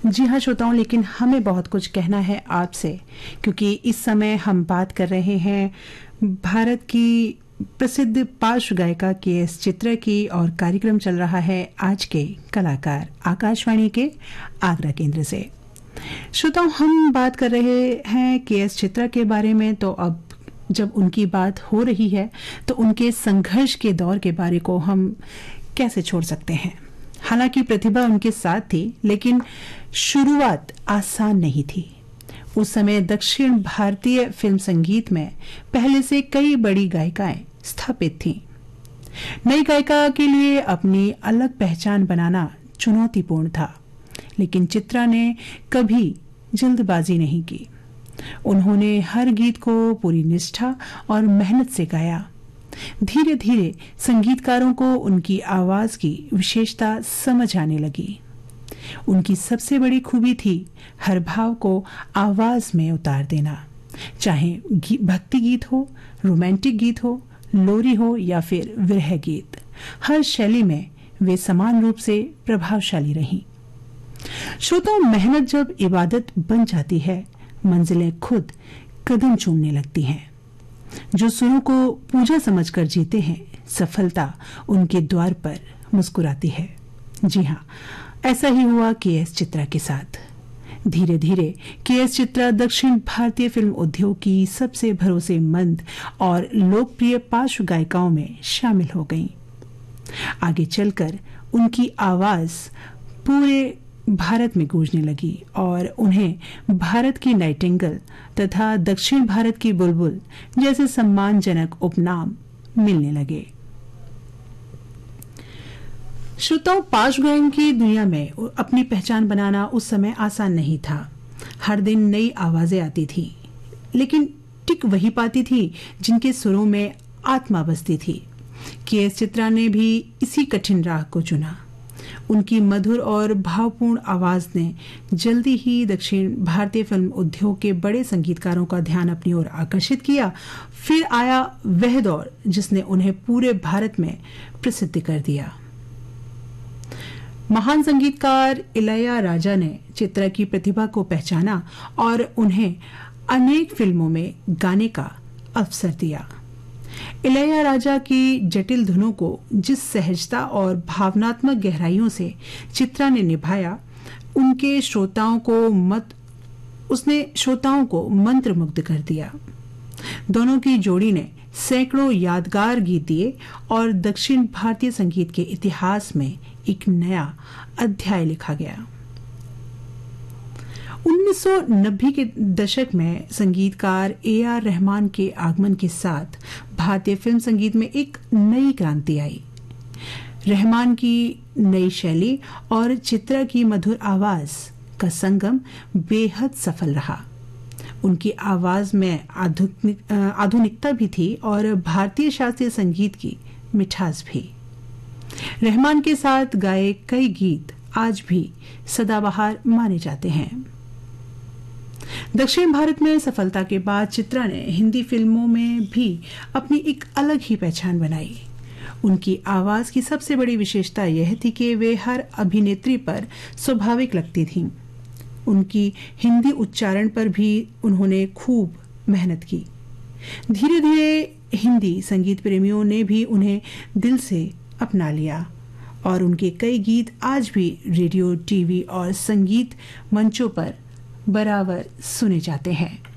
जी हाँ श्रोताओं, लेकिन हमें बहुत कुछ कहना है आपसे, क्योंकि इस समय हम बात कर रहे हैं भारत की प्रसिद्ध पार्श्व गायिका के.एस. चित्रा की, और कार्यक्रम चल रहा है आज के कलाकार आकाशवाणी के आगरा केंद्र से। श्रोताओं, हम बात कर रहे हैं के.एस. चित्रा के बारे में, तो अब जब उनकी बात हो रही है तो उनके संघर्ष के दौर के बारे को हम कैसे छोड़ सकते हैं। हालांकि प्रतिभा उनके साथ थी, लेकिन शुरुआत आसान नहीं थी। उस समय दक्षिण भारतीय फिल्म संगीत में पहले से कई बड़ी गायिकाएं स्थापित थीं। नई गायिका के लिए अपनी अलग पहचान बनाना चुनौतीपूर्ण था, लेकिन चित्रा ने कभी जल्दबाजी नहीं की। उन्होंने हर गीत को पूरी निष्ठा और मेहनत से गाया। धीरे धीरे संगीतकारों को उनकी आवाज की विशेषता समझ आने लगी। उनकी सबसे बड़ी खूबी थी हर भाव को आवाज में उतार देना, चाहे भक्ति गीत हो, रोमांटिक गीत हो, लोरी हो या फिर विरह गीत। हर शैली में वे समान रूप से प्रभावशाली रहीं। श्रोताओं, मेहनत जब इबादत बन जाती है, मंजिलें खुद कदम चूमने लगती हैं। जो सुरों को पूजा समझकर जीते हैं, सफलता उनके द्वार पर मुस्कुराती है। जी हाँ, ऐसा ही हुआ के.एस. चित्रा के साथ। धीरे धीरे के.एस. चित्रा दक्षिण भारतीय फिल्म उद्योग की सबसे भरोसेमंद और लोकप्रिय पार्श्व गायिकाओं में शामिल हो गईं। आगे चलकर उनकी आवाज पूरे भारत में गूंजने लगी और उन्हें भारत की नाइटिंगेल तथा दक्षिण भारत की बुलबुल जैसे सम्मानजनक उपनाम मिलने लगे। श्रोताओं, पार्श्व गायन की दुनिया में अपनी पहचान बनाना उस समय आसान नहीं था। हर दिन नई आवाजें आती थी, लेकिन टिक वही पाती थी जिनके सुरों में आत्मा बसती थी। के.एस. चित्रा ने भी इसी कठिन राह को चुना। उनकी मधुर और भावपूर्ण आवाज ने जल्दी ही दक्षिण भारतीय फिल्म उद्योग के बड़े संगीतकारों का ध्यान अपनी ओर आकर्षित किया। फिर आया वह दौर जिसने उन्हें पूरे भारत में प्रसिद्ध कर दिया। महान संगीतकार इलैयाराजा ने चित्रा की प्रतिभा को पहचाना और उन्हें अनेक फिल्मों में गाने का अवसर दिया। इलैयाराजा की जटिल धुनों को जिस सहजता और भावनात्मक गहराइयों से चित्रा ने निभाया, उसने श्रोताओं को मंत्रमुग्ध कर दिया। दोनों की जोड़ी ने सैकड़ों यादगार गीत दिए और दक्षिण भारतीय संगीत के इतिहास में एक नया अध्याय लिखा गया। 1990 के दशक में संगीतकार ए.आर. रहमान के आगमन के साथ भारतीय फिल्म संगीत में एक नई क्रांति आई। रहमान की नई शैली और चित्रा की मधुर आवाज का संगम बेहद सफल रहा। उनकी आवाज में आधुनिकता भी थी और भारतीय शास्त्रीय संगीत की मिठास भी। रहमान के साथ गाए कई गीत आज भी सदाबहार माने जाते हैं। दक्षिण भारत में सफलता के बाद चित्रा ने हिंदी फिल्मों में भी अपनी एक अलग ही पहचान बनाई। उनकी आवाज की सबसे बड़ी विशेषता यह थी कि वे हर अभिनेत्री पर स्वाभाविक लगती थीं। उनकी हिंदी उच्चारण पर भी उन्होंने खूब मेहनत की। धीरे धीरे हिंदी संगीत प्रेमियों ने भी उन्हें दिल से अपना लिया और उनके कई गीत आज भी रेडियो, टीवी और संगीत मंचों पर बराबर सुने जाते हैं।